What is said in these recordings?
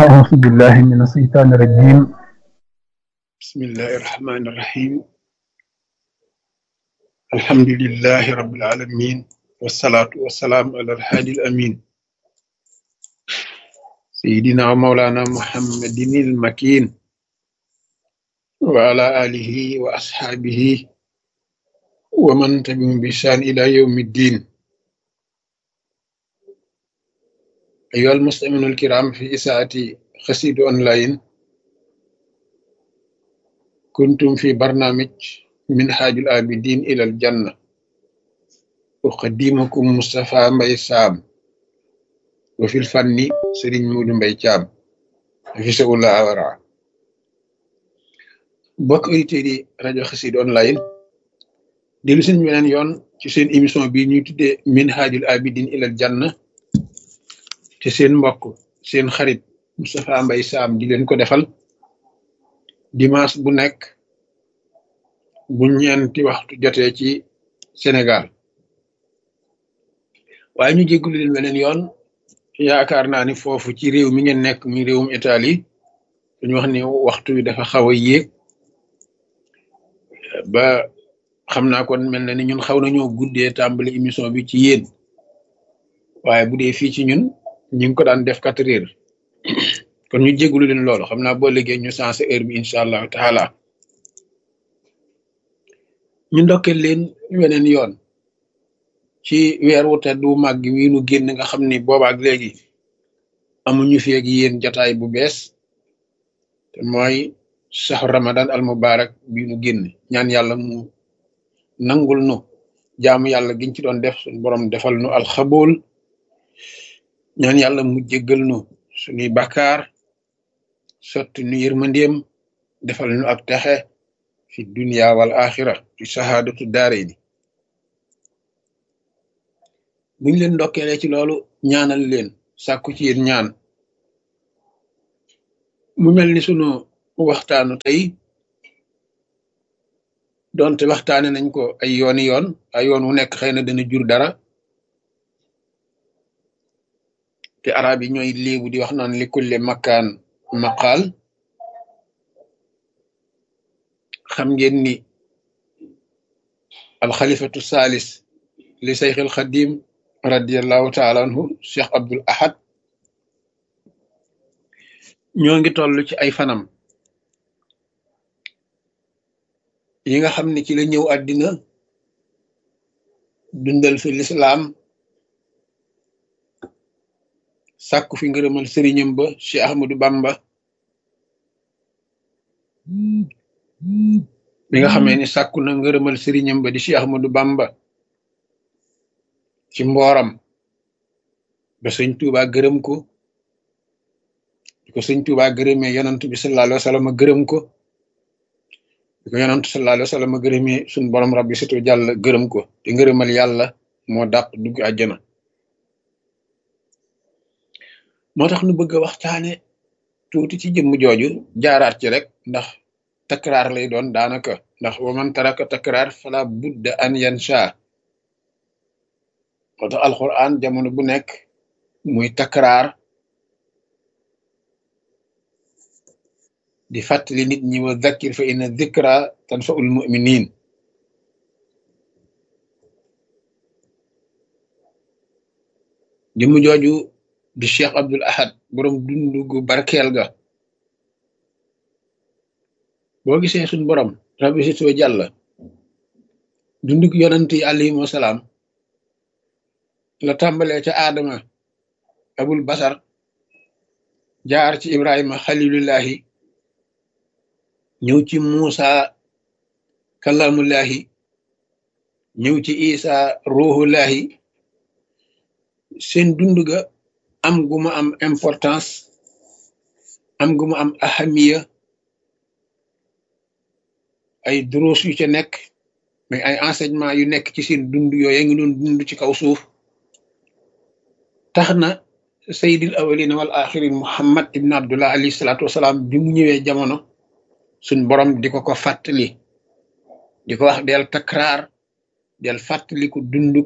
أعوذ بالله من الشيطان الرجيم. بسم الله الرحمن الرحيم. الحمد لله رب العالمين، والصلاة والسلام على الهادي الأمين سيدنا ومولانا محمد المكين وعلى آله وأصحابه ومن تبعهم بإحسان إلى يوم الدين. أيها المستمعون الكرام، في إساءة قصيدة أونلاين كنتم في برنامج منهاج العابدين إلى الجنة، أقدمكم مصطفى مباي سام، وفي الفن سيرين مودou مباي thiam fi sawula awara. Bokk auditeurs yi rajo Xassida online dellu seen beneen yoon ci seen émission bi ñuy tuddee minhajul abidin ilal janna, te seen mbokk seen xarit Moustapha Mbaye Sam di leen ko defal dimanche bu nekk bu ñeenti waxtu jotee ci Sénégal. waaye ñu jéggulu leen beneen yoon, yaakaar naa ni foofu ci réew mi ngeen nekk muy réewum Italie dañu wax ni waxtu wi dafa xaw a yéeg ba xam naa kon mel na ni ñun xaw nañoo guddee tàmbali émission bi ci yéen, waaye bu dee fii ci ñun ñu ngi ko daan def 4 heures, kon ñu jéggulu leen loolu. xam naa boo liggéey ñu sensé heure bi incha allahu taala. ñu ndokkeel leen weneen yoon ci weer wu tedd wu màgg wi nu génn, nga xam ni boobaak léegi amuñu fi ak yéen jataay bu bees, te mooy saxu ramadan al mubarak bi nu génn. ñaan yàlla mu nangul nu jaamu yàlla giñ ci doon def, suñu borom defal nu alxabool. ñaan yàlla mu jéggal nu suñuy bàkkaar, sotti nu yërmandeem, defal nu ak texe fi dunya wal axira fi sahaadatu daarayni. buñ leen ndokkeelee ci loolu, ñaanal leen, sàkku ci yéen ñaan. mu mel ni sunu waxtaanu tey, donte waxtaane nañ ko ay yooni yoon, ay yoon wu nekk xëy na dana jur dara, te arab yi ñooy léebu di wax naan li kulle makkaan maqaal. xam ngeen ni alxalifatu salis li sayxil xadim radiallahu taala anhu, Cheikh Abdul Ahad, ñoo ngi toll ci ay fanam yi nga xam ne ci la ñëw àddina dundal fi lislaam, sàkku fi ngërëmal sëriñam ba Cheikh Ahmadou Bamba, bi nga xamee ni sàkku na ngërëmal sëriñam ba di Cheikh Ahmadou Bamba ci mbooram ba sëñ Tuubaa gërëm ko, di ko sëñ Tuubaa gërëmee yonant bi sallallahu alayhi wa sallam gërëm ko, di ko yonant sallallahu alayhi wa sallam gërëmee suñ borom rabbi situ jàll gërëm ko, te ngërëmal yàlla moo dàq dugg àjjana. moo tax nu bëgg a waxtaane tuuti ci jëmm jooju, jaaraat ci rek ndax takraar lay doon daanaka, ndax wa man taraka takraar fala budda an yansha. moo tax alquran jamono bu nekk muy takraar di fàttali nit ñi, wa dhakkir fa inna dhikra tanfa'ul mu'minin. jëmm jooju di Cheikh Abdul Ahad, borom dundu gu barkeel ga. boo gisee suñ borom rabbi si soo jàll dundug yonant yi alayhim wasalaam la tàmbalee ca aadama abul basar, jaar ci ibrahima xalilullahi, ñëw ci muusa kalamullahi, ñëw ci isa ruhullahi. seen dund ga am gu ma am importance, am gu ma am ahamiya, ay duruus yu ca nekk, mais ay enseignement yu nekk ci seen dund yooyu ngi doon dund ci kaw suuf, tax na sayyidil awwalina wal axirin muhammad ibn abdullah alayhi salaatu wasalaam bi mu ñëwee jamono, suñ borom di ko fàttali, di ko wax del takraar, del fàttaliku dundug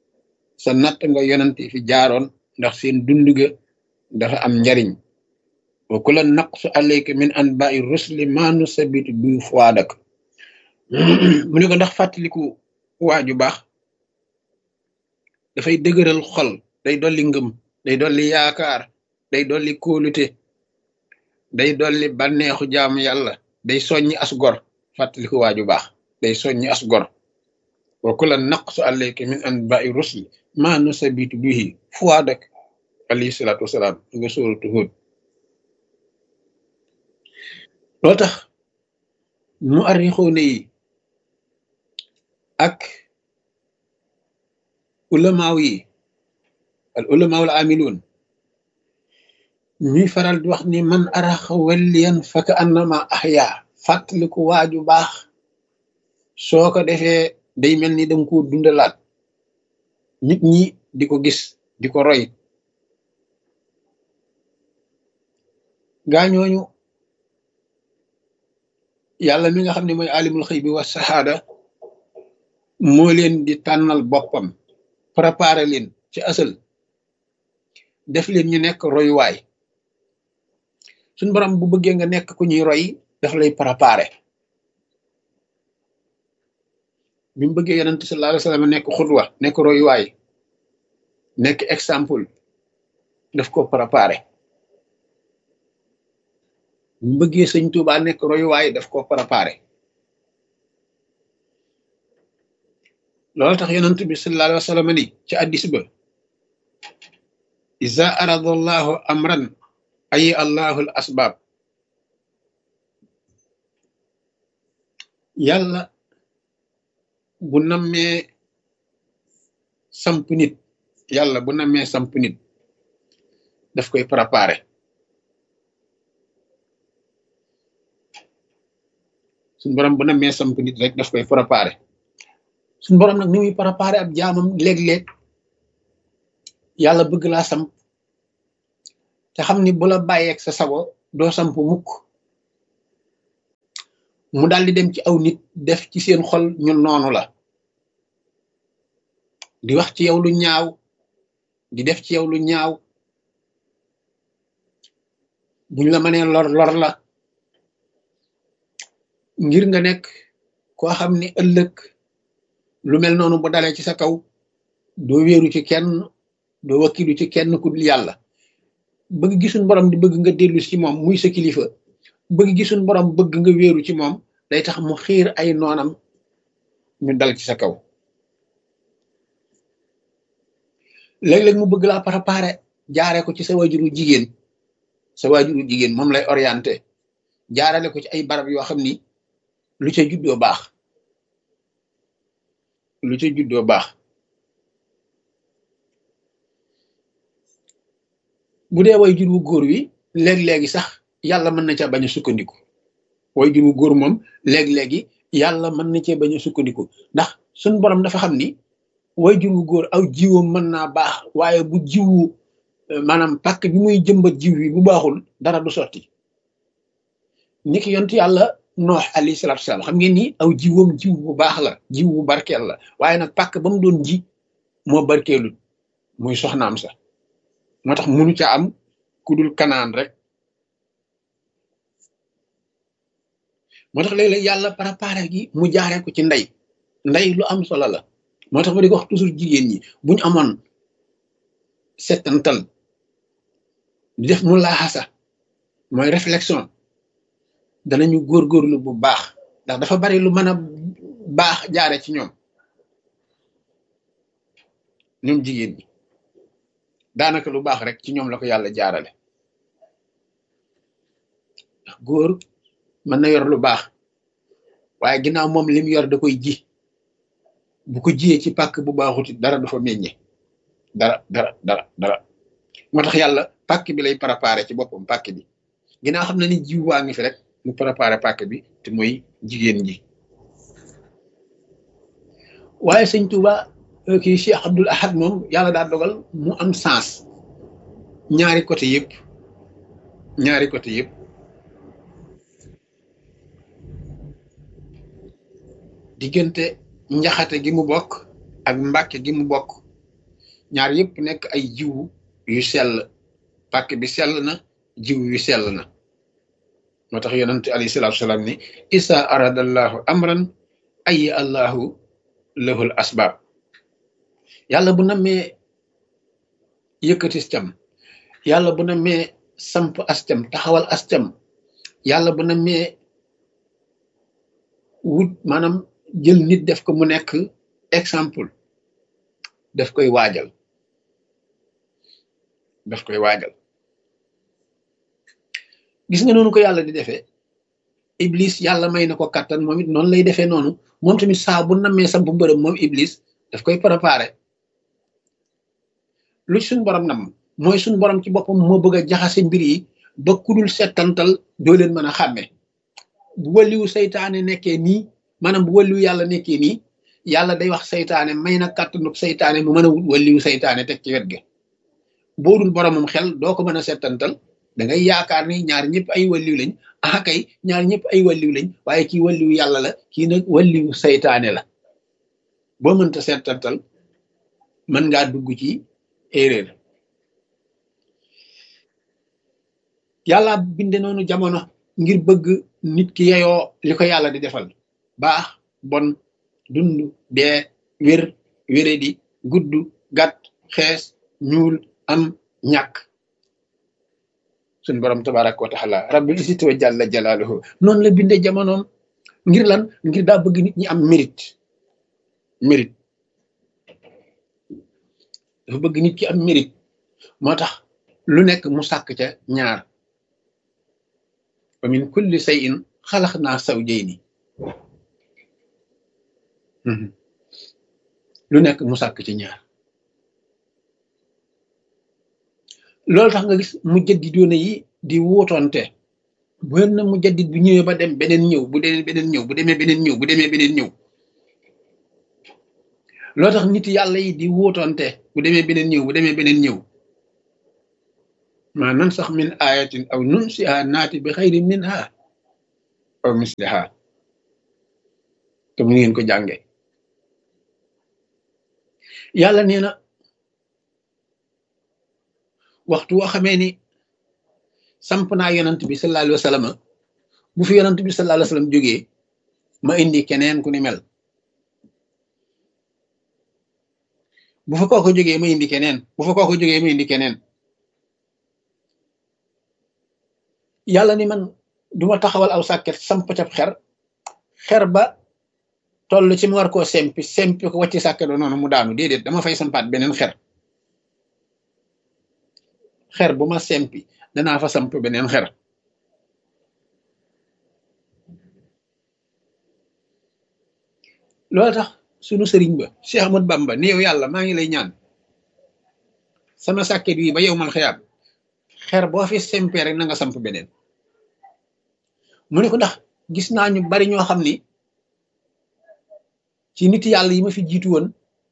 sa natt nga yonante fi jaaroon, ndax seen dund ga dafa am njariñ. wa kullan naqsu alayka min anba'i rusli ma nusabitu bi fuadak mu ne ko ndax fàttaliku waaju baax dafay dëgëral xol, day dolli ngëm, day dolli yaakaar, day dolli kóolute, day dolli bànneexu jaamu yàlla, day soññi as gor. fàttaliku waaju baax day soññi as gor. wa kullan naqsu alayka min anba'i rusli ma nusabitu bihi fuadak alayhi salaatu wasalaam nga sóoratu Hud. loo tax mu arrixoone yi ak ulamaaw yi al ulamaaw al amiluun ñuy faral di wax ni man araxa walliyan faka annama ahya. fàttaliku waaju baax soo ko defee day mel ni danga ko dundalaat, nit ñi di ko gis di ko roy. gaañooñu yàlla mi nga xam ne mooy alimul xëy bi wa saxaada moo leen di tànnal boppam, préparé leen ci asal, def leen ñu nekk royuwaay. suñ borom bu bëggee nga nekk ku ñuy roy daf lay préparé. bi mu bëggee yonent sallallahu alayhi wa sallam nekk xudwa, nekk royuwaay, nekk exemple, daf ko préparé. bi mu bëggee sëñ Tuubaa nekk royuwaay daf ko préparé. loolu tax yonent bi sallallahu alayhi wa sallam ni ci addis ba iza arada allahu amran ay allahu al asbab. yàlla bu nammee samp nit, yàlla bu nammee samp nit daf koy préparé. suñ borom bu nammee samp nit rek daf koy préparé. suñ borom nag ni muy préparé ab jaamam léeg-léeg yàlla bëgg laa samp te xam ni bu la bàyyeeg sa sago doo samp mukk, mu daal di dem ci aw nit def ci seen xol ñu noonu la, di wax ci yow lu ñaaw, di def ci yow lu ñaaw. buñ la mënee lor lor la, ngir nga nekk koo xam ni ëllëg lu mel noonu bu dalee ci sa kaw doo wéeru ci kenn, doo wakkilu ci kenn ku dul yàlla. bëgg gisuñ borom di bëgg nga dellu ci moom muy sa kilifa, bëgg gisuñ borom bëgg nga wéeru ci moom, day tax mu xiir ay noonam ñu dal ci sa kaw. léeg-léeg mu bëgg laa préparé jaare ko ci sa waajuru jigéen. sa waajuru jigéen moom lay orienté jaarale ko ci ay barab yoo xam ni lu ca juddoo baax, lu ca juddoo baax. bu dee waajur wu góor wi léeg-léegi sax yàlla mën na ca bañ a sukkandiku. waajur wu góor moom léeg-léegi yàlla mën na cee bañ a sukkandiku, ndax suñ borom dafa xam ni waajur wu góor aw jiwam mën naa baax, waaye bu jiwu maanaam pàkk bi muy jëmbat jiw wi bu baaxul dara du sotti. niki yont yàlla noox alayhi salaatu wasalaam xam ngeen ni aw jiwam jiw bu baax la, jiw bu barkeel la, waaye nag pàkk ba mu doon ji moo barkeelul, muy soxnaam sa. moo tax munu ca am ku dul kanaan rek. moo tax léeg-léeg yàlla préparé gi mu jaaree ko ci ndey lu am solo la. moo tax ma di ko wax toujours jigéen ñi buñ amoon settantal di def mu laaxasa mooy réflexion, danañu góorgóorlu bu baax, ndax dafa bari lu mën a baax jaare ci ñoom jigéen ñi. daanaka lu baax rek ci ñoom la ko yàlla jaarale. ndax góor mën na yor lu baax, waaye ginnaaw moom lim yor da koy ji, bu ko jiyee ci pàkk bu baaxuti dara du fa meññe, dara. moo tax yàlla pàkk bi lay préparé ci boppam. pàkk bi ginnaaw xam na ni jiw waa ngi fi rek mu préparé pàkk bi te mooy jigéen ji. waaye sëñ Touba kii Cheikh Abdoul Ahad moom yàlla daa dogal mu am sens ñaari côté yëpp. diggante njaxate gi mu bokk ak mbàkke gi mu bokk, ñaar yëpp nekk ay jiwu yu sell. pàkk bi sell na, jiw wi sell na moo tax yonent alayhi salaatu salaam ni isa aradallahu amran ayi allahu lahul asbaab yàlla bu nammee yëkkati cam yàlla bu nammee samp ascam taxawal ascam yàlla bu nammee wut maanaam jël nit def ko mu nekk exemple daf koy waajal gis nga noonu ko yàlla di defee iblis yàlla may na ko kattan moom it noonu lay defee noonu moom tamit saa bu nammee samp bërëb moom iblis daf koy préparer lu suñ borom nam mooy suñ borom ci boppam moo bëgg a jaxase mbir yi ba kudul settantal doo leen mën a xàmme bu wàlliwu saytaane nekkee nii maanaam bu wàlliwu yàlla nekkee nii yàlla day wax saytaane may na kàttanu saytaane mu mën a wut wàlliwu saytaane teg ci wet ga boo dul boromam xel doo ko mën a settantal da ngay yaakaar ni ñaar ñëpp ay wàlliw lañ ah kay ñaar ñëpp ay wàlliw lañ waaye kii wàlliwu yàlla la kii nag wàlliwu saytaane la boo mënta settantal mën ngaa dugg ci erreur yàlla binde noonu jamono ngir bëgg nit ki yeyoo li ko yàlla di defal baax bon dund dee wér wéredi gudd gàtt xees ñuul am ñàkk suñ borom tabaraka wa taala rabbil izzati wa jalla jalaaluhu noonu la binde jamonoom ngir lan ngir daa bëgg nit ñi am mérite dafa bëgg nit ki am mérite moo tax lu nekk mu sàkk ca ñaar wa min kulli shay'in xalaqnaa zawjayni lu nekk mu sàkk ci ñaar loolu tax nga gis mujjaddidoona yi di wuutoonte bu na mujaddid bu ñëwee ba dem beneen ñëw bu demee beneen ñëw bu demee beneen ñëw bu demee beneen ñëw loolu tax nit yàlla yi di wuutoonte bu demee beneen ñëw bu demee beneen ñëw ma nan sax min ayatin aw nunsiha naati bi xayrin minha aw misliha te mu ngeen ko jànge yàlla nee na waxtu woo xamee ni samp naa yonant bi sallallahu alayhi wa sallam bu fi yonant bi sallallahu alayhi wa sallam jógee ma indi keneen ku ni mel bu fa kooko jógee ma indi keneen bu fa kooko jógee ma indi keneen yàlla ni man duma taxawal aw sàkket samp ca xer ba toll ci mu war koo sempi ko wàcci sàkket ba noonu mu daanu déedéet dama fay sampaat beneen xer bu ma sempi danaa fa samp beneen xer loolu tax sunu sëriñ ba Cheikh Ahmad Bamba ni yow yàlla maa ngi lay ñaan sama sàkket wi ba yow mal xiyaam xer boo fi sempee rek na nga samp beneen mu ne ko ndax gis naa ñu bari ñoo xam ni ci nit yàlla yi ma fi jiitu woon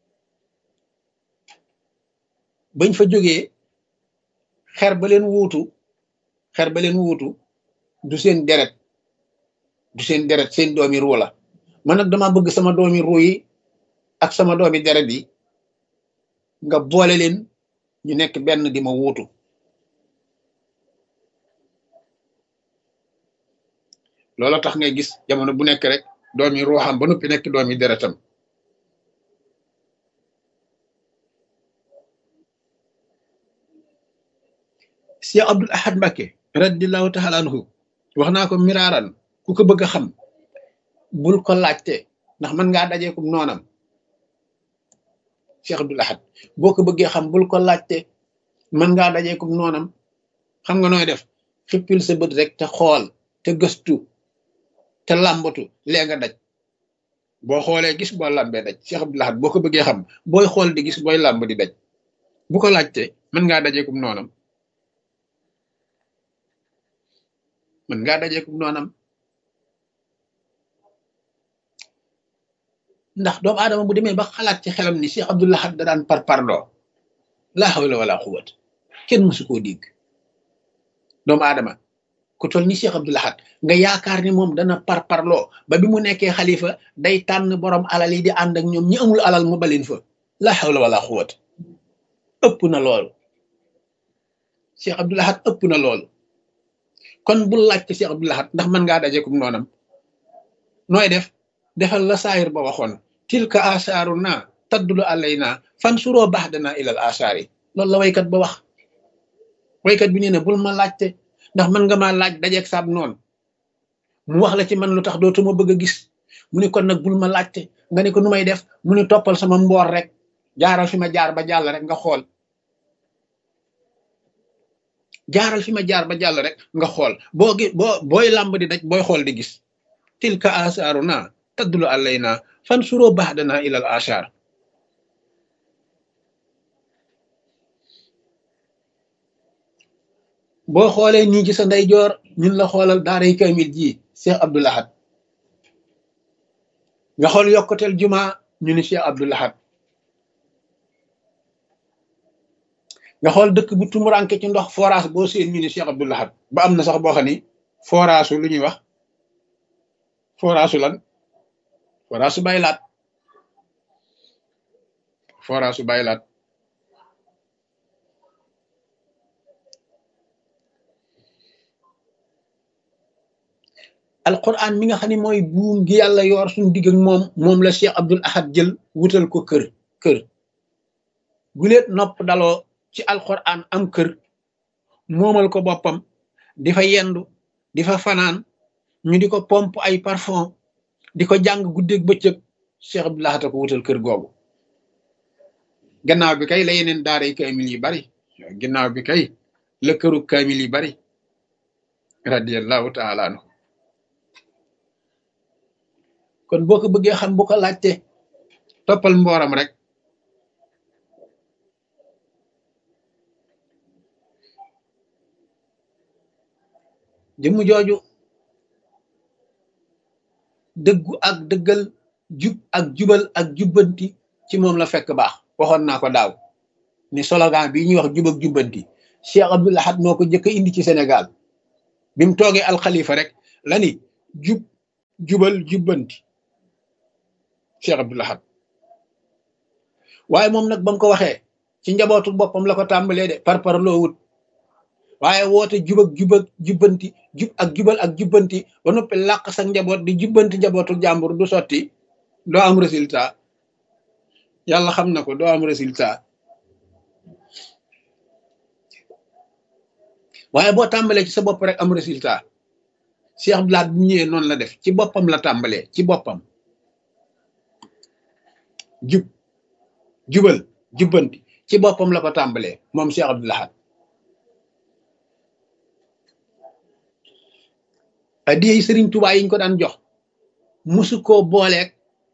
bañ fa jógee xer ba leen wuutu du seen deret seen doomi ruu la man nag dama bëgg sama doomi ruu yi ak sama doomi deret yi nga boole leen ñu nekk benn di ma wuutu loolu tax ngay gis jamono bu nekk rek doomi ruuxam ba noppi nekk doomi deretam Cheikh Abdoul Ahad Mbacké radiyallahu taala anhu wax naa ko miraaran ku ko bëgg a xam bul ko laajte ndax mën ngaa dajeekum noonam Cheikh Abdoul Ahad boo ko bëggee xam bul ko laajte mën ngaa dajeekum noonam xam nga nooy def xippil sa bët rek te xool te gëstu te làmbatu lee nga daj boo xoolee gis boo làmbee daj Cheikh Abdoul Ahad boo ko bëggee xam booy xool di gis booy làmb di daj bu ko laajte mën ngaa dajeekum noonam ndax doomu aadama bu demee ba xalaat ci xelam ni Cheikh Abdoul Ahad da daan parparloo laa hawla wala quwwata kenn mësu koo dégg doomu aadama ku toll ni Cheikh Abdoul Ahad nga yaakaar ni moom dana parparloo ba bi mu nekkee xalifa day tànn borom alal yi di ànd ak ñoom ñi amul alal mu balin fa laa hawla wala quwwata ëpp na loolu Cheikh Abdoul Ahad ëpp na loolu kon bul laaj ci Cheikh Abdou Lahad ndax mën ngaa dajeekum noonam nooy def defal la saayir ba waxoon tilka asaaru naa taddulu alayna fan suroo baax danaa ilal asaar yi loolu la waykat ba wax waykat bi nee na bul ma laajte ndax mën nga maa laaj dajeeg saab noonu mu wax la ci man lu tax dootuma bëgg a gis mu ne kon nag bul ma laajte nga ne ko nu may def mu ne toppal sama mboor rek jaaral fi ma jaar ba jàll rek nga xool jaaral fi ma jaar ba jàll rek nga xool booy làmb di daj booy xool di gis tilka asaaru naa taddulu alayna fan suroo baax danaa ilal asaar boo xoolee nii ci sa ndeyjoor ñun la xoolal daaray kamil ji Cheikh Abdou Lahad nga xool yokkuteel juma ñu ni Cheikh Abdou Lahad nga xool dëkk bu tumuranke ci ndox forage boo seen ñu ni Cheikh Abdou Lahad ba am na sax boo xam ni forage lu ñuy wax forage lan forage su baylaat forage su baylaat alquran mi nga xam ne mooy buum gi yàlla yor suñu digg ak moom la Cheikh Abdou Lahad jël wutal ko kër guleet nopp daloo ci alquran am kër moomal ko boppam di fa yendu di fa fanaan ñu di ko pompe ay parfum di ko jàng guddeeg bëccëg Cheikh Abdou Lahad ko wutal kër googu gannaaw bi kay la yeneen daaray kaamil yi bari gannaaw bi kay la këru kaamil yi bari radiyallahu taala anhu kon boo ko bëggee xam bu ko laajte toppal mbooram rek jëmm jooju dëggu ak dëggal jub ak jubal ak jubbanti ci moom la fekk baax waxoon naa ko daaw ni slogan bi ñuy wax jub ak jubbanti Cheikh Abdou Lahad moo ko jëkk a indi ci Sénégal bi mu toogee alxalifa rek la ni jubal jubbanti Cheikh Abdou Lahad waaye moom nag ba mu ko waxee ci njabootu boppam la ko tàmbalee de par loo wut waaye woote jub ak jubbanti jub ak jubal ak jubbanti ba noppi làq sa njaboot di jubbanti njabootu jàmbur du sotti doo am résultat yàlla xam na ko doo am résultat waaye boo tàmbalee ci sa bopp rek am résultat Cheikh Abdou Lahad bu ñëwee noonu la def ci boppam la tàmbalee ci boppam jubal jubbanti ci boppam la ko tàmbalee moom Cheikh Abdou Lahad adiyey Sëriñ Tuubaa yiñ ko daan jox musu koo booleeg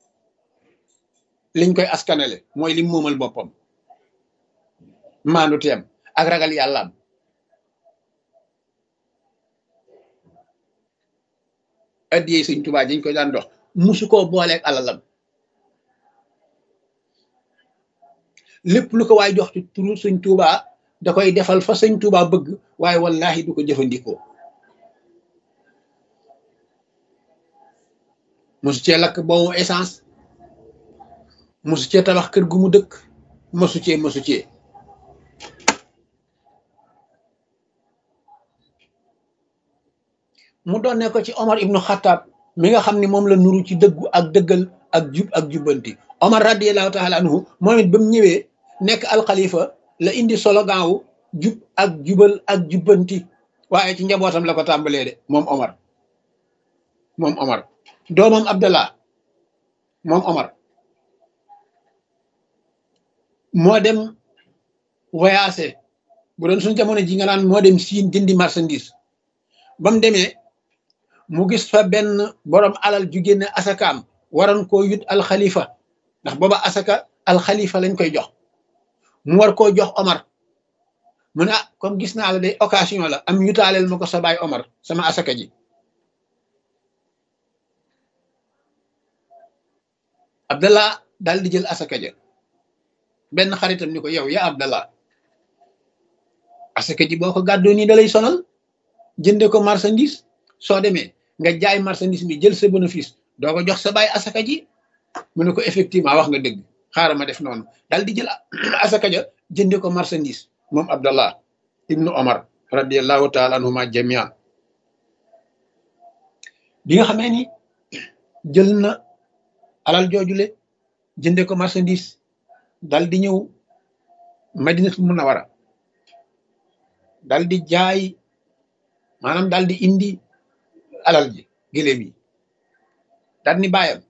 liñ koy askanale mooy lim moomal boppam maandu teem ak ragal yàllaam adiyey Sëriñ Tuubaa yiñ ko daan jox musu koo booleeg alalam lépp lu ko waay jox ci turu Sëriñ Tuubaa da koy defal fa Sëriñ Tuubaa bëgg waaye wallahi du ko jëfandikoo mosu cee lakk boobu essence mosu cee tabax kër gu mu dëkk mosu cee mu doon ne ko ci Omar ibnu Xattaab mi nga xam ne moom la nuru ci dëggu ak dëggal ak jub ak jubbanti Omar radiyallahu taala anhu moom it ba mu ñëwee nekk alxalifa la indi slogan wu jub ak jubal ak jubbanti waaye ci njabootam la ko tàmbalee de moom Omar doomam Abdallah moom Omar moo dem voyagé bu doon suñu jamono ji nga naan moo dem Siin jëndi marchandise ba mu demee mu gis fa benn borom alal ju génne asakaam waroon koo yut alxalifa ndax booba asaka alxalifa lañ koy jox mu war koo jox Omar mu ne comme gis naa la day occasion la am yutaaleel ma ko sa baay Omar sama asaka ji Abdallah daal di jël asaka ja benn xaritam ni ko yow yaa Abdallah asaka ji boo ko gàddoo nii da lay sonal jënde ko marchandise soo demee nga jaay marchandise mi jël sa bénéfice doo ko jox sa baay asaka ji mu ne ko effectivement wax nga dëgg xaaral ma def noonu daal di jël asaka ja jënde ko marchandise moom Abdallah ibnu Omar radiyallahu taala anhuma jamian bi nga xamee ni jël na alal joojule jënde ko marchandise dal di ñëw Madinatul Munawara dal di jaay maanaam dal di indi alal ji gëléem yi dal ni bàyyam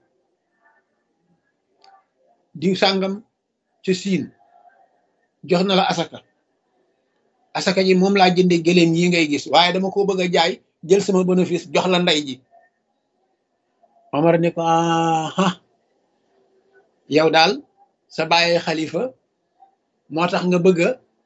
diw sàngam ci siin jox na la asaka ji moom laa jënde gëléem yi ngay gis waaye dama ko bëgg a jaay jël sama bénéfice jox la ndey ji. Omar ne ko aha yow daal sa bàyyi xalifa moo tax nga bëgg a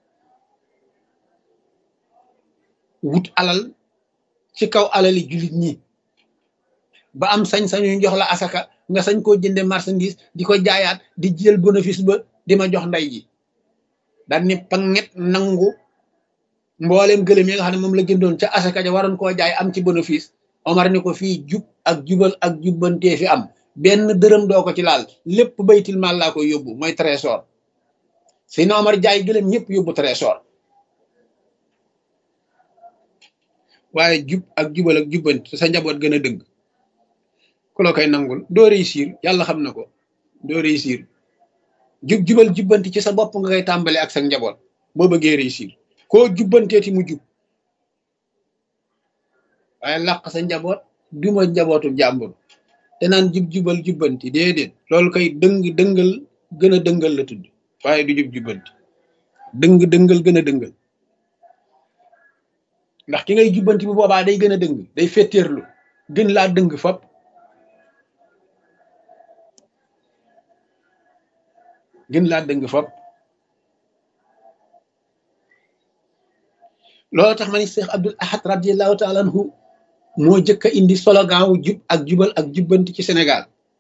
wut alal ci kaw alali jullit ñi ba am sañ-sañu jox la asaka nga sañ koo jënde marchandise di ko jaayaat di jël bénéfice ba di ma jox ndey ji daal ni panget nangu mbooleem gëlëm yi nga xam ne moom la jëndoon ca asaka ja waroon koo jaay am ci bénéfice. Omar ni ko fii jub ak jubal ak jubbantee fi am benn dërëm doo ko ci laal lépp baytil maal laa koy yóbbu mooy trésor si na Omar jaay gëlëm ñëpp yóbbu trésor waaye jub ak jubal ak jubbanti sa njaboot gën a dëgg ku la koy nangul doo réussir yàlla xam na ko doo réussir jubal jubbanti ci sa bopp nga koy tàmbale ak sa njaboot boo bëggee réussir koo jubbanteeti mu jub waaye làq sa njaboot duma njabootu jàmbur te naan jubal jubbanti déedéet loolu koy dëngal gën a dëngal la tudd waaye du jubbanti dëngal gën a dëngal ndax ki ngay jubbanti bu boobaa day gën a dëng day fetteerlu gën laa dëng fop loolu tax ma ni Cheikh Abdoul Ahad radiallahu taala anhu moo jëkk a indi slogan wu jub ak jubal ak jubbanti ci Sénégal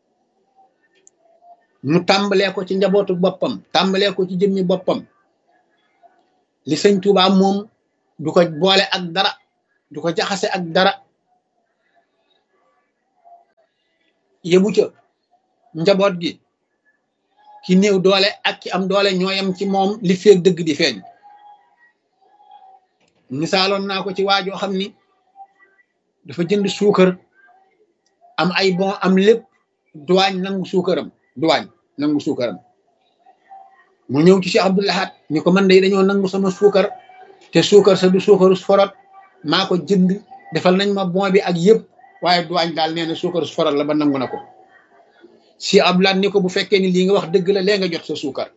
mu tàmbalee ko ci njabootu boppam tàmbalee ko ci jëmmi boppam li sëñ Tuubaa moom du ko boole ak dara du ko jaxase ak dara yebu ca njaboot gi ki néew doole ak ki am doole ñooyam ci moom li feeg dëgg di feeñ misaaloon naa ko ci waajoo xam ni dafa jënd suukar am ay bon am lépp duwaañ nangu suukaram mu ñëw ci Cheikh Abdoul Ahad ni ko man de dañoo nangu sama suukar te suukar sa du suukaru forot maa ko jënd defal nañ ma bon bi ak yëpp waaye duwaañ daal nee na suukaru forot la ba nangu na ko si Abdoul Ahad ni ko bu fekkee ni lii nga wax dëgg la lee nga jot sa suukar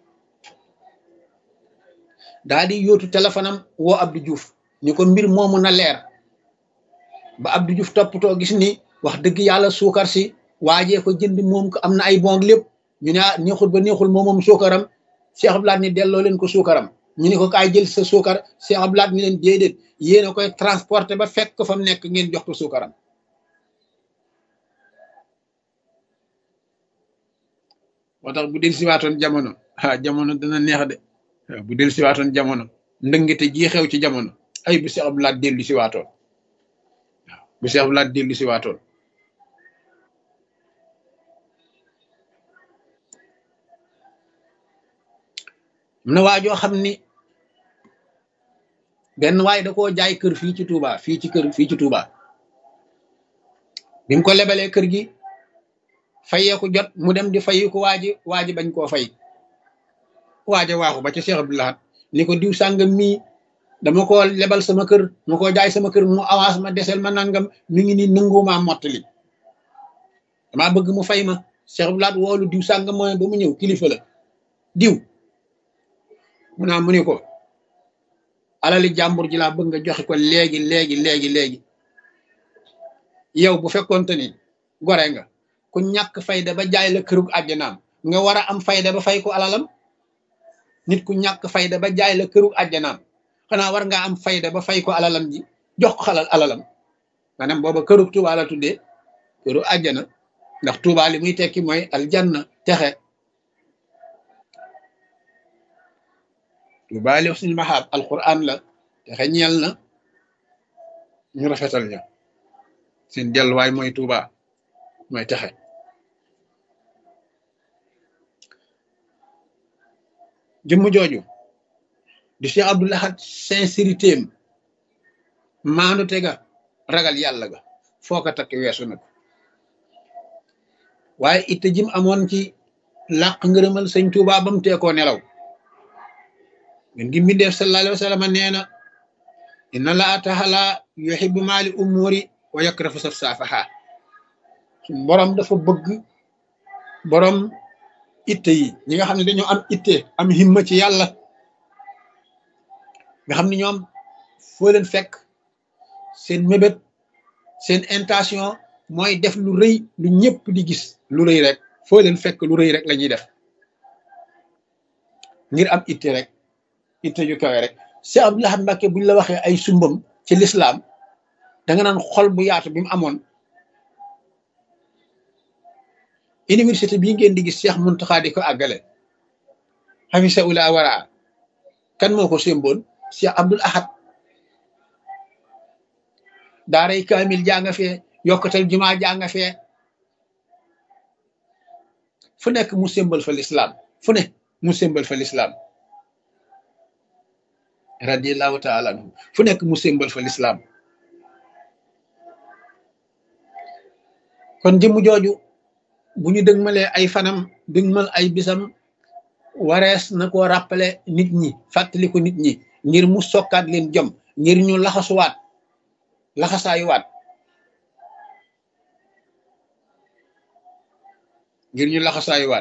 daa di yóotu téléphone am woo Abdou Diouf ni ko mbir moomu na leer ba Abdou Diouf toppatoo gis ni wax dëgg yàlla suukar si waajee ko jënd moom ko am na ay bon lépp ñu ne neexul ba neexul moom suukaram Cheikh Abdoul Ahad ni delloo leen ko suukaram ñu ne ko kaay jël sa suukar Cheikh Abdoul Ahad ni leen déedéet yéen a koy transporté ba fekk ko fa mu nekk ngeen jox ko suukaram moo tax bu del siwaatoon jamono jamono dana neex de bu del siwaatoon jamono ndëngite ji xew ci jamono ay bu Cheikh Abdoul Ahad dellu siwaatoon bu Cheikh Abdoul Ahad dellu siwaatoon am na waajoo xam ni benn waay da koo jaay kër fii ci Touba fii ci Touba bi mu ko lebalee kër gi fayeeku jot mu dem di fayi ko waaji bañ koo fay waaja waaxu ba ci Cheikh Abdoul Ahad ni ko diw sàngam mii dama ko lebal sama kër ma ko jaay sama kër mu avance ma desel ma nangam mi ngi ni nangumaa mottali damaa bëgg mu fay ma Cheikh Abdoul Ahad woolu diw sàngam mooy ba mu ñëw kilifa la diw mu naa mu ni ko alali jàmbur ji laa bëgg nga joxe ko léegi yow bu fekkoonte ni gore nga ku ñàkk fayda ba jaay la kërug àjjanaam nga war a am fayda ba fay ko alalam nit ku ñàkk fayda ba jaay la kërug àjjanaam xanaa war ngaa am fayda ba fay ko alalam ji jox ko alalam maanaam booba kërug Tuubaa la tuddee këru àjjana ndax Tuubaa li muy tekki mooy aljanna texe Tuubaa li husnil mahaab alquran la texe ñeel na ñu rafetal ña seen delluwaay mooy Tuubaa mooy texe jëmm jooju di Cheikh Abdoul Ahad sincérité am maandu te ga ragal yàlla ga foo ko takk weesu na ko waaye itte jim amoon ci làq ngërëmal sëñ Tuubaa ba mu teekoo nelaw ngeen gi mbindeef sallallahu alayhi wa sallam nee na inna laa taala yuhibbu maali umuri wa yakrahu safsafaha suñ borom dafa bëgg borom itte yi ñi nga xam ne dañoo am itte am himma ci yàlla nga xam ne ñoom foo leen fekk seen mébét seen intention mooy def lu rëy lu ñëpp di gis lu rëy rek foo leen fekk lu rëy rek la ñuy def ngir am itte rek itte ju kawe rek Cheikh Abdoul Ahad Mbacké buñ la waxee ay sumbam ci lislaam da nga naan xol bu yaatu bi mu amoon université bii ngeen di gis Cheikh Mountakha di ko àggale xafisa ula waraa kan moo ko sémboon Cheikh Abdoul Ahad daaray kaamil janga fee yokkatal jumaa janga fee fu nekk mu sémbal fa lislaam fu ne mu sémbal fa lislaam radiyallahu taala anhu fu nekk mu sémbal fa lislaam kon jëmm jooju bu ñu dëgmalee ay fanam dëgmal ay bisam warees na ko rappeler nit ñi fàttali ko nit ñi ngir mu sokkaat leen jom ngir ñu laxasuwaat laxasaayuwaat ngir ñu laxasaayuwaat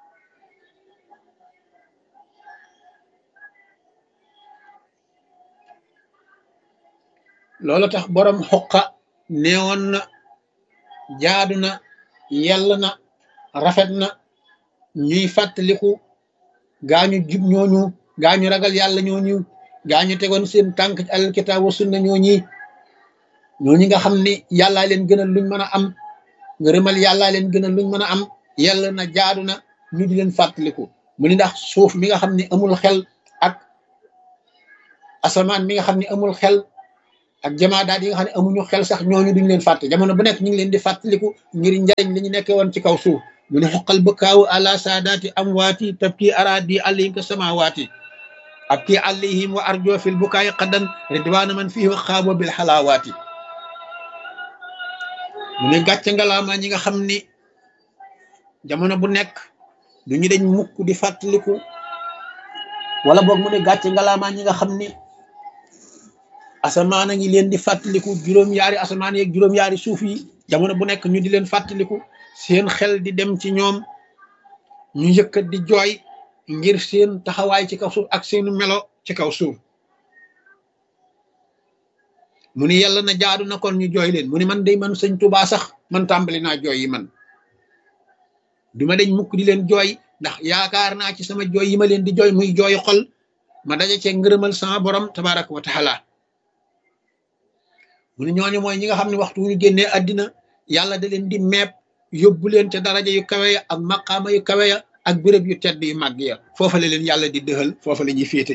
loolu tax borom xoqa neewoon na jaadu na yell na rafet na ñuy fàttaliku gaañu jub ñooñu gaañu ragal yàlla ñooñu gaañu tegoon seen tànk ci alkitaab wa sunna ñooñi nga xam ni yàllaa leen gënal luñ mën a am ngërëmal yàllaa leen gënal luñ mën a am yell na jaadu na ñu di leen fàttaliku mu ni ndax suuf mi nga xam ne amul xel ak asamaan mi nga xam ne amul xel ak jamaadaat yi nga xam ne amuñu xel sax ñooñu duñ leen fàtte jamono bu nekk ñu ngi leen di fàttaliku ngir njariñ li ñu nekkee woon ci kaw suuf mu ne xoqal bëkkaawu ala saadaati amwaati tabki araadi alayhim ka samawaati abki alayhim wa arjo fil bukaayi xaddan ridwaana man fihi wa xaabo bil xalaawaati mu ne gàcce ngalaama ñi nga xam ni jamono bu nekk duñu dañ mukk di fàttaliku wala boog mu ne gàcce ngalaama ñi nga xam ni asamaan a ngi leen di fàttaliku juróom-yaari asamaan yeeg juróom-yaari suuf yi jamono bu nekk ñu di leen fàttaliku seen xel di dem ci ñoom ñu yëkkat di jooy ngir seen taxawaay ci kaw suuf ak seenu melo ci kaw suuf mu ni yàlla na jaadu na kon ñu jooy leen mu ni man day man sëñ Tuubaa sax man tàmbali naa jooy yi man duma dañ mukk di leen jooy ndax yaakaar naa ci sama jooy yi ma leen di jooy muy jooy xol ma daje cee ngërëmal sama borom tabaraka wa taala mu ne ñooñu mooy ñi nga xam ne waxtu wu ñu génnee àddina yàlla da leen di meeb yóbbu leen ca daraja yu kawe ya ak maqaama yu kawe ya ak béréb yu tedd yu màgg ya foofa la leen yàlla di dëxal foofa la ñuy féete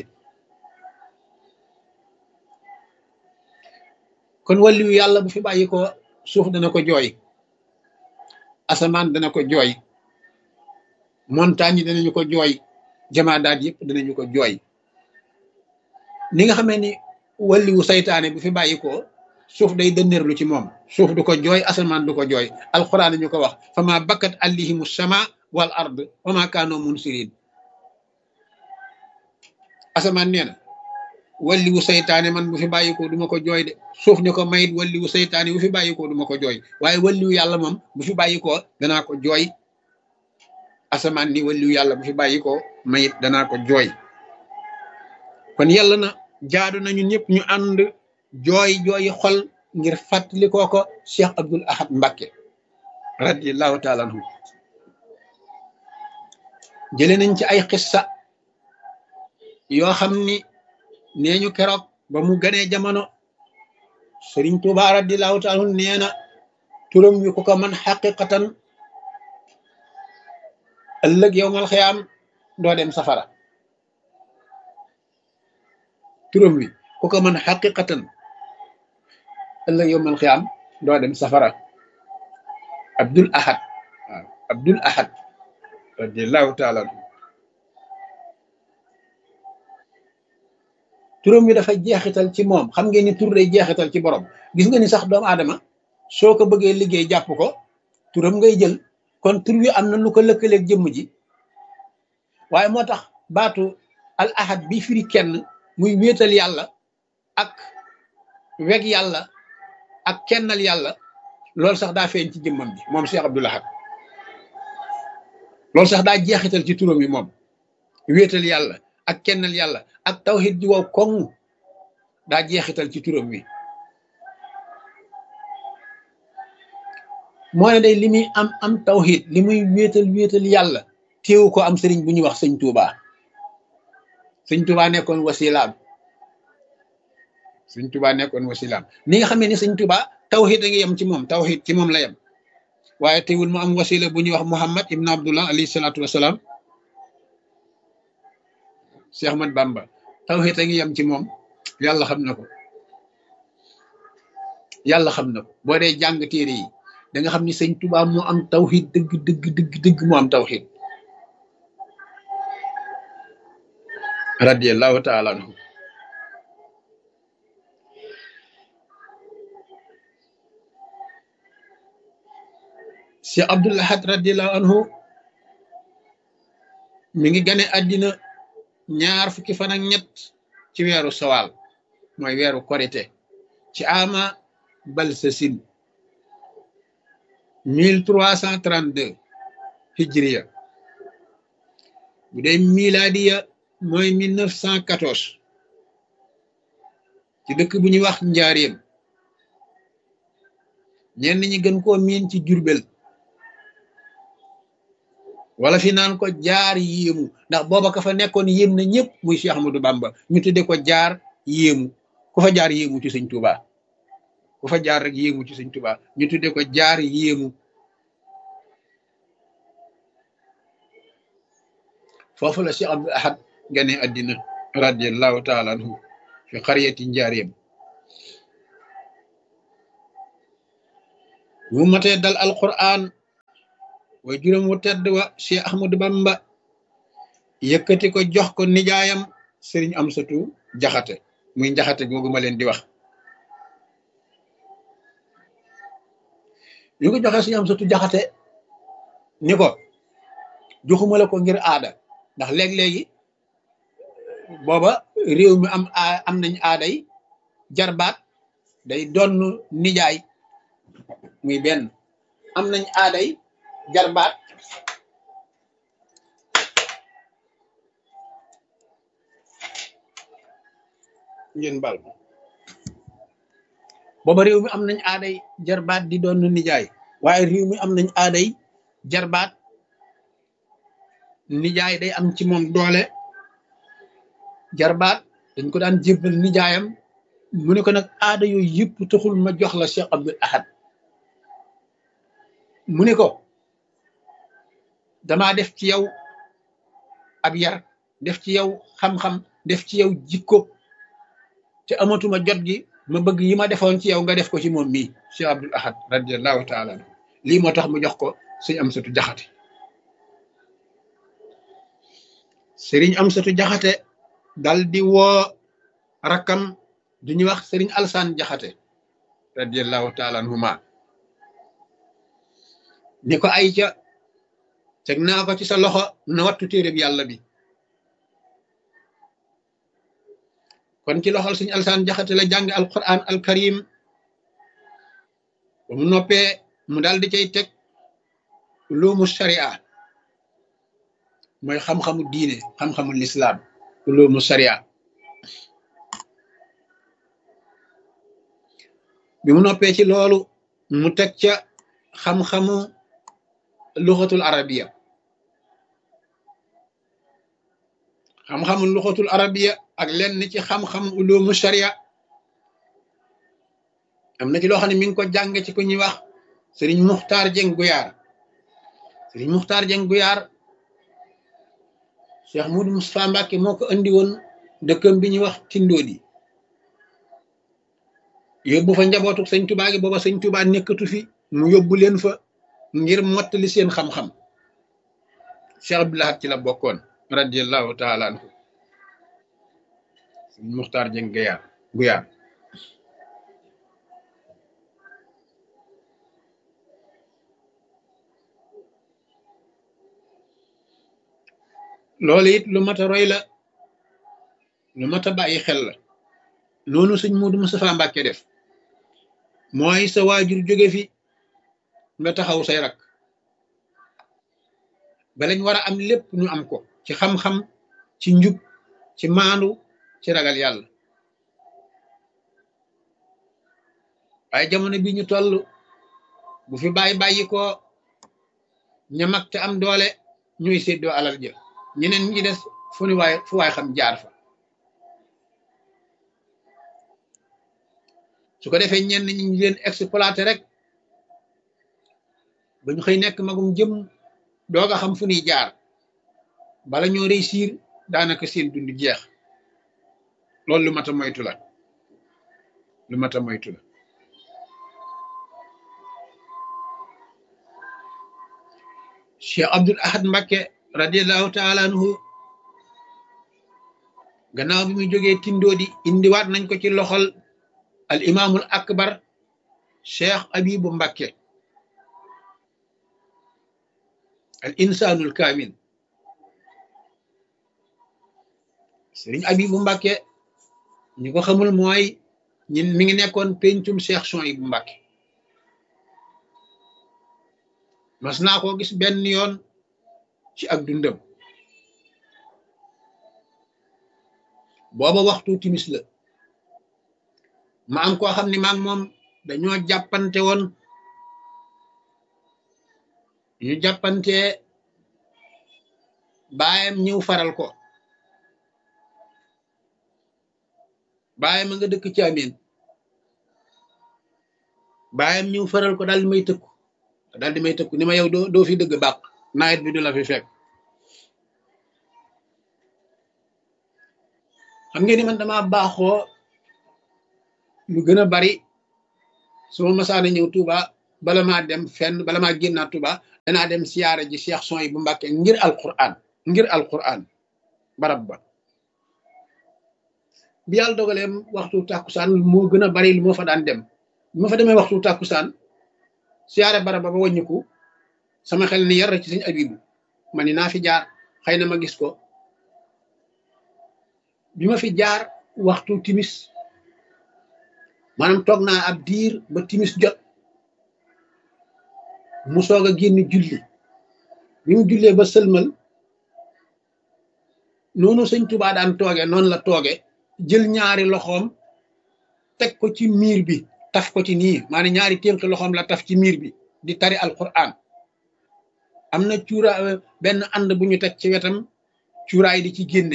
kon wàllu yàlla bu fi bàyyi ko suuf dana ko jooy asamaan dana ko jooy montagne yi danañu ko jooy jamaadaat yëpp danañu ko jooy ni nga xamee ni wàlliwu saytaane bu fi bàyyi ko suuf day dënneerlu ci moom suuf du ko jooy asamaan du ko jooy alquran ñu ko wax fama bakkat allihimu sama wal ard wama kaano munsirin asamaan nee na walliwu saytaane man bu fi bàyyikoo duma ko jooy de suuf ni ko mayit walliwu saytaane bu fi bàyyikoo duma ko jooy waaye walliwu yàlla moom bu fi bàyyikoo danaa ko jooy asamaan ni walliwu yàlla bu fi bàyyikoo mayit danaa ko jooy kon yàlla na jaadu nañu ñëpp ñu ànd jooy jooyi xol ngir fàttali ko Cheikh Abdoul Ahad Mbacké radiyallahu taala anhu jëlee nañ ci ay xissa yoo xam ni nee ñu keroog ba mu ganee jamono Sëriñ Tuubaa radiyallahu taala anhu nee na turam wi ku ko man xaqiqatan ëllëg yowmal xiyaam doo dem safara turam wi ku ko man xaqiqatan ëllëg yowmal xiyaam doo dem safara Abdoul Ahad waaw Abdoul Ahad radiyallahu taala anhu turam wi dafa jeexital ci moom xam ngeen ni tur day jeexital ci borom gis nga ni sax doomu aadama soo ko bëggee liggéey jàpp ko turam ngay jël kon tur wi am na lu ko lëkkaleeg jëmm ji waaye moo tax baatu al ahad bi firi kenn muy wéetal yàlla ak weg yàlla ak kennal yàlla loolu sax daa feeñ ci jëmmam ji moom Cheikh Abdoul Ahad loolu sax daa jeexital ci turam yi moom wéetal yàlla ak kennal yàlla ak tawhid ji wow koŋ daa jeexital ci turam wi moo ne day li muy am tawhid li muy wéetal yàlla téewu ko am sëriñ bu ñuy wax sëñ Touba sëñ Touba nekkoon wasilaam sëñ Touba nekkoon wasilaam ni nga xamee ni sëñ Touba tawhid a ngi yem ci moom tawhid ci moom la yem waaye teewul mu am wasila bu ñuy wax Muhammad ibn Abdullah alayhi salaatu wasalaam Cheikh Ahmad Bamba tawhid a ngi yem ci moom yàlla xam na ko yàlla xam na ko boo dee jàng téere yi da nga xam ni sëñ Touba moo am tawhid dëgg moo am tawhid radiyallahu taala anhu Cheikh Abdoul Ahad radiyallahu anhu mi ngi gane àddina ñaar fukki fan ak ñett ci weeru sawaal mooy weeru korite ci ama balsasin 1332 hijriya bu dee miladiya mooy 1914 ci dëkk bu ñuy wax njaareem ñenn ñi gën koo miin ci Jurbel wala fi naan ko jaar yéemu ndax booba ka fa nekkoon yéem na ñëpp muy Cheikh Ahmadou Bamba ñu tudde ko jaar yéemu ku fa jaar yéemu ci sëñ Touba ku fa jaar rek yéemu ci sëñ Touba ñu tudde ko jaar yéemu foofu la Cheikh Abdoul Ahad gane àddina radiyallahu taala anhu fi xariyati njaareem mu matee dal alquran way juróom wu tedd wa Cheikh Ahmadou Bamba yëkkati ko jox ko nijaayam Serigne Amsatu Jaxate muy njaxate googu ma leen di wax yu ko joxee Serigne Amsatu Jaxate ni ko joxuma la ko ngir aada ndax léeg-léegi booba réew mi am nañ aaday jarbaat day donn nijaay muy benn am nañ aaday jarbaat ngeen bal booba réew mi am nañ aaday jarbaat di doon nijaay waaye réew mi am nañ aaday jarbaat nijaay day am ci moom doole jarbaat dañ ko daan jébbal nijaayam mu ne ko nag aada yooyu yëpp taxul ma jox la Cheikh Abdoul Ahad mu ne ko damaa def ci yow ab yar def ci yow xam-xam def ci yow jikko te amatuma jot gi ma bëgg yi ma defoon ci yow nga def ko ci moom mii Cheikh Abdoul Ahad radiyallahu taala anhu lii moo tax mu jox ko sëñ Amsatu Jaxate sëriñ Amsatu Jaxate dal di woo rakkam du ñuy wax sëriñ Alsaan Jaxate radiyallahu taala anhuma ni ko ay ca teg naa ko ci sa loxo na wattu téereb yàlla bi kon ci loxol sëriñ Alsaan Jaxate la jàng alquran alkarim ba mu noppee mu dal di cay teg ulumu sharia mooy xam-xamu diine xam-xamu lislaam ulumu sharia bi mu noppee ci loolu mu teg ca xam-xamu luxatul arabiya xam-xamu luxatul arabiya ak lenn ci xam-xamu ulumu sharia am na ci loo xam ne mi ngi ko jàng ci ku ñuy wax sëriñ Muxtaar Jeng Guyaar sëriñ Muxtaar Jeng Guyaar Cheikh Moudou Moustapha Mbacke moo ko andi woon dëkkam bi ñuy wax Tindoodi yóbbu fa njabootu sëñ Tuubaa gi booba sëñ Tuubaa nekkatu fi mu yóbbu leen fa ngir mottali seen xam-xam Cheikh Abdoul Ahad ci la bokkoon radiyallahu taala anhu sëriñ Muxtaar Jeng Guyaar loolu it lu mat a roy la, lu mat a bàyyi xel la. noonu sëñ Moodu Mustafaa Mbàkke def mooy sa waajur jóge fi nga taxaw say rak ba lañ war a am lépp ñu am ko ci xam-xam, ci njub, ci maandu, ci ragal yàlla. waaye jamono bi ñu toll bu fi bàyyi ko ña mag te am doole ñuy séddoo alal jël ñeneen ñi des fu waay xam jaar fa. su ko defee ñenn ñi ñu leen exploité rek ba ñu xëy nekk magum jëm doog a xam fu ñuy jaar bala ñoo réussir daanaka seen dund jeex. loolu lu mat a moytu la, lu mat a moytu la. Cheikh Abdul Ahad Mbacké radiallahu taala anhu gannaaw bi muy jógee Tindoodi indiwaat nañ ko ci loxol al imaamul akbar Cheikh Abibu Mbacké al insaanul kaamil. Sëriñ Abibu Mbacké ñi ko xamul mooy ñin mi ngi nekkoon pencum Cheikh Souhaïbou Mbacké. mas naa koo gis benn yoon ci ak dundam, booba waxtu timis la, ma am koo xam ne maag moom dañoo jàppante woon. ñu jàppante baayam ñëw faral ko. baayam a nga dëkk ci amin, baayam ñëw faral ko daal di may tëkku ni ma yow doo fi dëgg bàq, nawet bi du la fi fekk. xam ngeen ni man dama baaxoo lu gën a bari su ma masaana ñëw Touba bala maa dem fenn, bala maa génnaat Touba danaa dem siyaare ji Cheikh Souhaïbou Mbacké ngir alquran barab ba. bi yàlla dogaleem waxtu tàkkusaan moo gën a bari lu moo fa daan dem. bi ma fa demee waxtu tàkkusaan siyaare barab ba wàññiku sama xel ni yar ci sëñ Abibu, ma ni naa fi jaar xëy na ma gis ko. bi ma fi jaar waxtu timis, maanaam toog naa ab diir ba timis jot mu soog a génn julli. bi mu jullee ba sëlmal, noonu sëñ Tuubaa daan tooge noonu la tooge, jël ñaari loxoom teg ko ci miir bi, taf ko ci nii, maanaam ñaari ténk loxoom la taf ci miir bi di tari alquran. am na benn ànd bu ñu teg ci wetam, cuuraay di ci génne.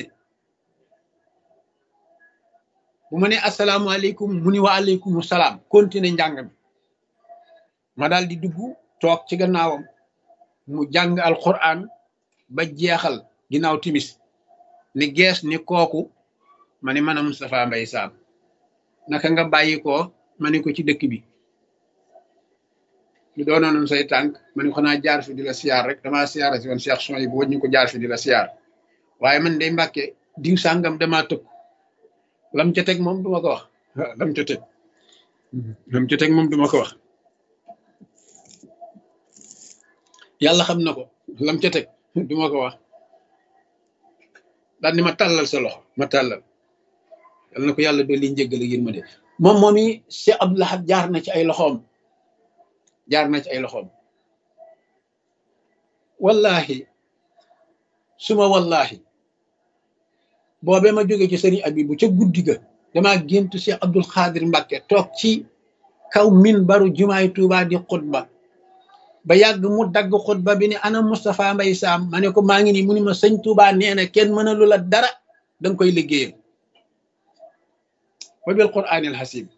bu ma ne asalaamaaleykum mu ni wa aleykum salaam, continuer njàng mi. ma daal di dugg toog ci gannaawam mu jàng alquran ba jeexal ginnaaw timis ni gees ni kooku ma ni man a Moustapha Mbaye Sam naka nga bàyyi ko, ma ni ko ci dëkk bi. lu doonoon say tànk, ma ni ko xanaa jaar fi di la siyaar rek, damaa siyaara si woon Cheikh Souhaïbou ñu ko jaar fi di la siyaar, waaye man day Mbàkke diw sàngam damaa tëkk. lam ca teg moom duma ko wax. lam ca teg moom duma ko wax. yàlla xam na ko, lam ca teg duma ko wax. daal ni ma tàllal sa loxo, ma tàllal. yal na ko yàlla dolli njëggal ak yërmande. moom yi Cheikh Abdoul Ahad jaar na ci ay loxoom. wallahi suma wallahi boobee ma jóge ci sëriñ Abibu ca guddi ga damaa géntu Cheikh Abdul Xaadir Mbacké toog ci kaw minbaru jumaay Tuubaa di xutba ba yàgg mu dagg xutba bi ni ana Moustapha Mbaye Sam, ma ne ko maa ngi nii mu ni ma sëñ Tuubaa nee na kenn mënalu la dara, danga koy liggéeyal. wa bil quraanil hasiib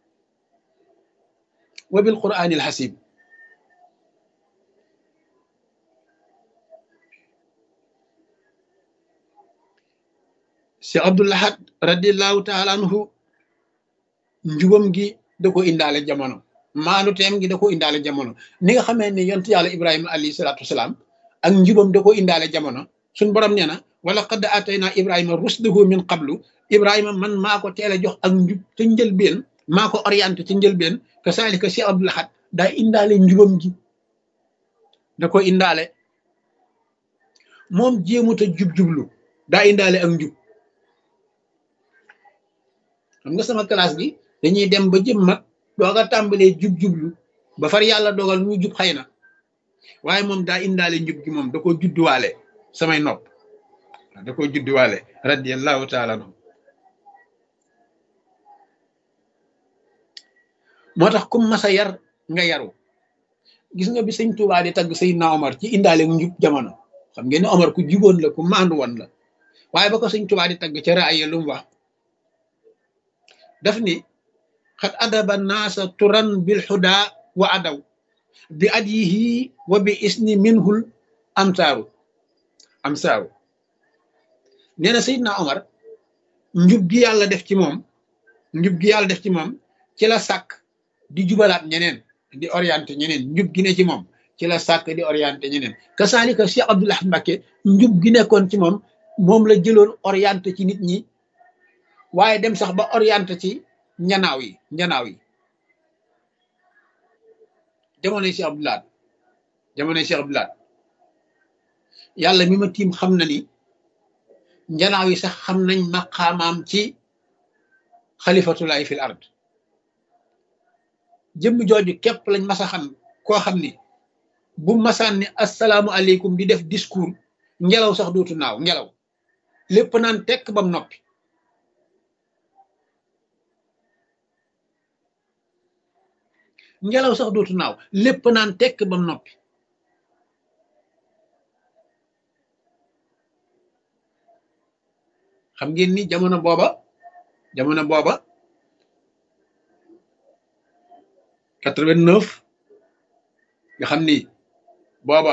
Cheikh Abdoul Ahad radiallahu taala anhu njubam gi da ko indaale jamono, maanu teem gi da ko indaale jamono. ni nga xamee ne yonent yàlla Ibrahima alayhi salaatu wasalaam ak njubam da ko indaale jamono. suñ borom nee na wala qad atayna Ibrahima rusdahu min qablu, Ibrahima man maa ko teel a jox ak njub ca njëlbeen, maa ko orienté ca njëlbeen. kasaalika Cheikh Abdoul Ahad daa indaale njubam gi, da ko indaale. moom jéemut a jub-jublu daa indaale ak njub. xam nga sama classe bi dañuy dem ba jëm mag doog a tàmbalee jub-jublu ba far yàlla dogal ñu jub xëy na, waaye moom daa indaale njub gi, moom da ko judduwaale samay nopp, da ko judduwaale radiyallahu taala anhu. moo tax kum masa yar nga yaru. gis nga bi sëñ Tuubaa di tagg Seydina Omar ci indaale njub jamono, xam ngeen ne Omar ku juboon la, ku maandu woon la, waaye ba ko sëñ Tuubaa di tagg ca raaya lu mu wax daf ni xat adaba naasa turan bil xudaa wa adaw bi adyihi wa bi isni minhul amsaaru nee na Seydina Omar njub gi yàlla def ci moom, njub gi yàlla def ci moom ci la sàkk di jubalaat ñeneen, di orienté ñeneen. njub gi ne ci moom ci la sàkk di orienté ñeneen. kasaalika Cheikh Abdoul Ahad Mbacké njub gi nekkoon ci moom, moom la jëloon orienté ci nit ñi, waaye dem sax ba orienté ci njanaaw yi jamonoy Cheikh Abdoul Ahad, yàlla mi ma tiim xam na ni njanaaw yi sax xam nañ maqaamaam ci xalifatulaay fil ard. jëmm jooju képp lañ masa xam koo xam ni bu masaan ni asalaamu aleykum di def discours ngelaw sax dootu naaw, ngelaw lépp naan tekk bam noppi. ngelaw sax dootu naaw, lépp naan tekk bam noppi. xam ngeen ni jamono booba 89 nga xam ni booba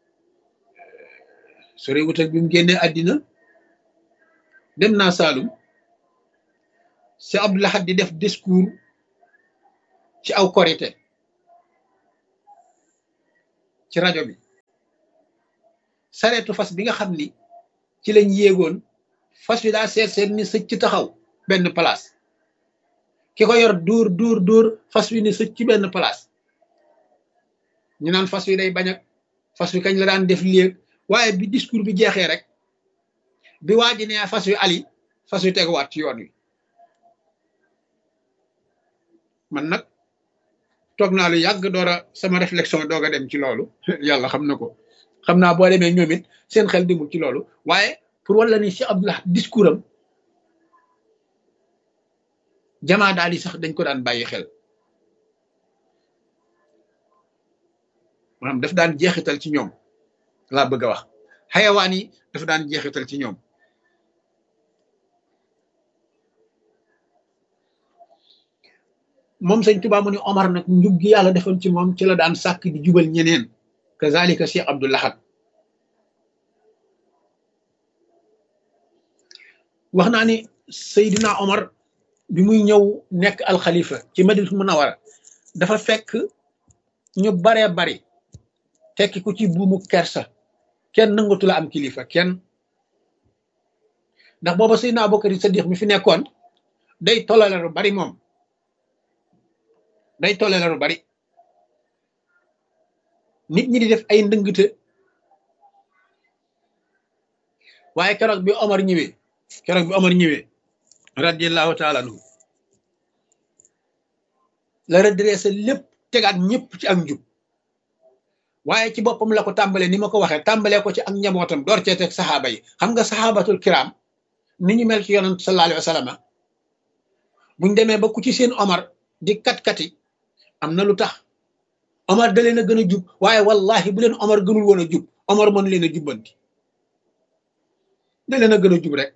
sore wutal bi mu génnee àddina, dem naa Saalum, si Abdoul Ahad di def discours ci aw korité ci rajo bi. sareetu fas bi nga xam ni ci lañ yéegoon, fas wi daa seet ni sëcc taxaw benn place, ki ko yor dóor fas wi ni sëcc ci benn place. ñu naan fas wi day bañ ak fas wi kañ la daan def léeg, waaye bi discours bi jeexee rek, bi waa ji nee fas wi ali, fas wi teguwaat ci yoon wi. man nag toog naa lu yàgg doora sama réflexion doog a dem ci loolu yàlla xam na ko, xam naa boo demee ñoom it seen xel demul ci loolu, waaye pour wala ni Cheikh Abdoul Ahad discours am jamaa daal yi sax dañ ko daan bàyyi xel, maanaam daf daan jeexital ci ñoom laa bëgg a wax. xayawaan yi dafa daan jeexital ci ñoom. moom sëñ Tuubaa mu ni Omar nag njub gi yàlla defoon ci moom ci la daan sàkk di jubal ñeneen. kazalika Cheikh Abdoul Ahad wax naa ni Seydina Omar bi muy ñëw nekk alxalifa ci Madinatul Munawwara dafa fekk ñu baree bari tekki ku ci buumu kersa, kenn nangatu la am kilifa kenn. ndax booba Seydina Abubakar Sadiq mi fi nekkoon day tolale lu bari, moom day tolale lu bari, nit ñi di def ay ndëngte. waaye keroog bi Omar ñëwee radiyallahu taala anhu la redressé lépp, tegaat ñëpp ci ak njub. waaye ci boppam la ko tàmbalee, ni ma ko waxee, tàmbalee ko ci ak njabootam door cee teg saxaaba yi. xam nga saxaabatul kiram ni ñu mel ci yonent sallallahu alayhi wa sallam, buñ demee ba ku ci seen Omar di kat-kati, am na lu tax. Omar da leen a gën a jub, waaye wallahi bu leen Omar gënul woon a jub, Omar mën leen a jubbanti, da leen a gën a jub rek.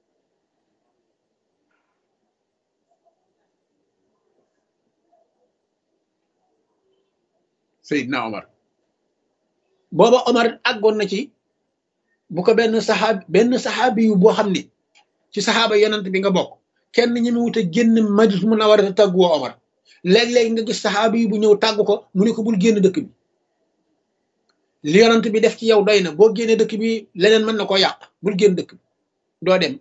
Seydina Omar booba Omar àggoon na ci bu ko benn saxaabi yu boo xam ni ci saxaaba yonent bi nga bokk, kenn ñi mu wut a génn Madinatul Munawwara te tàggu woo Omar. léeg-léeg nga gis saxaabi yi bu ñëw tàggu ko, mu ne ko bul génn dëkk bi, li yonent bi def ci yow doy na, boo génnee dëkk bi leneen mën na koo yàq, bul génn dëkk bi, doo dem.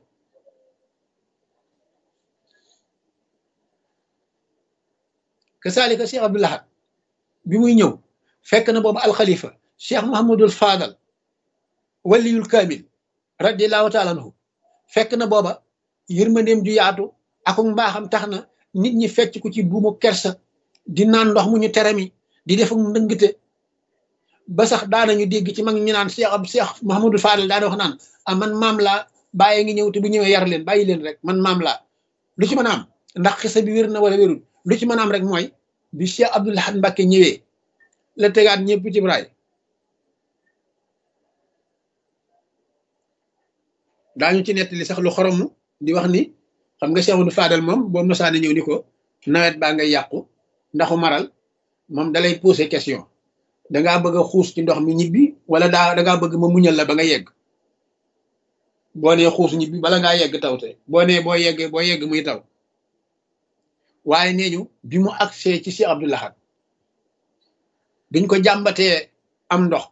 kasaalika Cheikh Abdoul Ahad bi muy ñëw fekk na boobu alxalifa Cheikh Mouhamadul Fadal waliyul kaamil radiallahu taala anhu fekk na booba yërmandeem ju yaatu akum mbaaxam tax na nit ñi fecc ku ci buumu kersa di naan ndox mu ñu tere mi di def ak ndëngte ba sax daanañu dégg ci mag ñu naan Cheikh Mahamadou Fadel daana wax naan ah man maam laa bàyyi ngi ñëw te bu ñëwee yar leen bàyyi leen rek man maam laa lu ci mën a am ndax xisa bi wér na wala wérul lu ci mën a am rek mooy bi Cheikh Abdoul Ahad Mbacké ñëwee la tegaat ñëpp ci braay daañu ci nettali sax lu xoromu di wax ni xam nga Cheikh Amadou Fadel moom boo mosaane ñëw ni ko nawet baa ngay yàqu ndaxu maral moom dalay poser question dangaa bëgg a xuus ci ndox mi ñibbi wala dangaa bëgg ma muñal la ba nga yegg boo nee xuus ñibbi bala ngaa yegg taw te boo nee boo yegg muy taw waaye nee ñu bi mu agsee ci Cheikh Abdoul Ahad biñ ko jàmbatee am ndox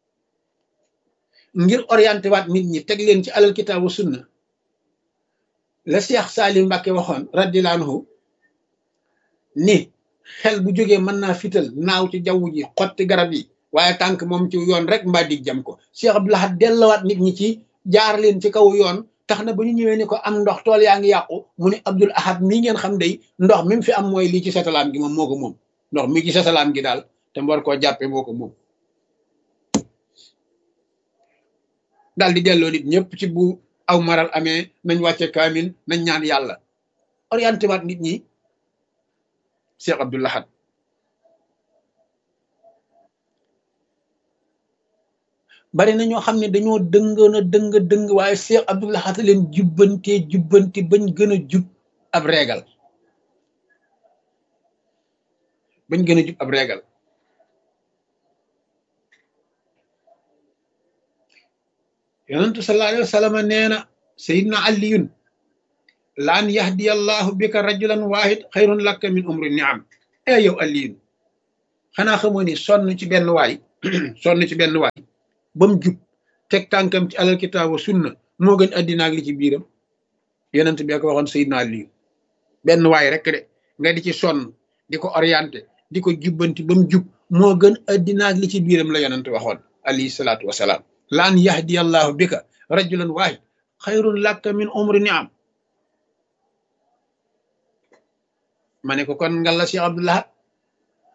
ngir orienté waat nit ñi teg leen ci alal kitaabu sunna la Cheikh Salim Mbacké waxoon radiyallahu anhu ni xel bu jógee mën naa fital naaw ci jaww ji xotti garab yi waaye tànk moom ci yoon rek mbaa dig jam ko Cheikh Abdoul Ahad dellawaat nit ñi ci jaar leen ci kaw yoon tax na ba ñu ñëwee ni ko am ndox tool yaa ngi yàqu mu ne Abdoul Ahad mii ngeen xam day ndox mi mu fi am mooy lii ci satalaam gi moom moo ko moom ndox mi ci satalaam gi daal te mboor koo jàppe moo ko moom daal di delloo nit ñëpp ci bu aw maral amee nañ wàcce kaamil nañ ñaan yàlla orienté waat nit ñi Cheikh Abdoul Ahad bari na ñoo xam ne dañoo dëngoon a dëng waaye Cheikh Abdoul Ahad leen jubbanti bañ gën a jub ab reegal yonentu sallallahu alayhi wa sallam nee na sayidna aliyun laan yahdiya allahu bika rajulan wahid xayrun laka min umri niam yow aliyun xanaa xamoo ni sonn ci benn waay ba mu jub teg tànkam ci alal kitaabu sunna moo gën addina ak li ci biiram yonent bi ko waxoon sayidna aliyun benn waay rek de nga di ci sonn di ko orienté di ko jubbanti ba mu jub moo gën addina ak li ci biiram la yonent waxoon alayhi salaatu wasalaam laan yahdi allahu bika rajulan wahid xayrun laka min umri niam ma ne ko kon nga la Cheikh Abdoul Ahad